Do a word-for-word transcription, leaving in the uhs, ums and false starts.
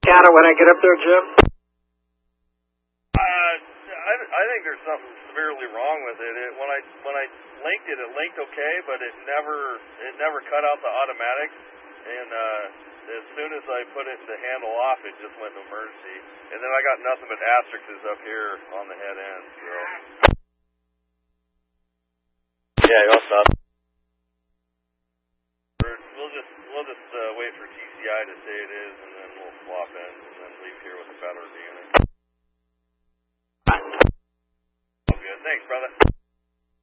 counter when I get up there, Jim? Uh, I, I think there's something severely wrong with it. it. When I when I linked it, it linked okay, but it never it never cut out the automatics. And uh, as soon as I put it to handle off, it just went to emergency. And then I got nothing but asterisks up here on the head end. So. Yeah, you'll stop. We'll just we'll just uh, wait for T C I to say it is, and then we'll swap in, and then leave here with the better unit. Oh, good. Thanks, brother.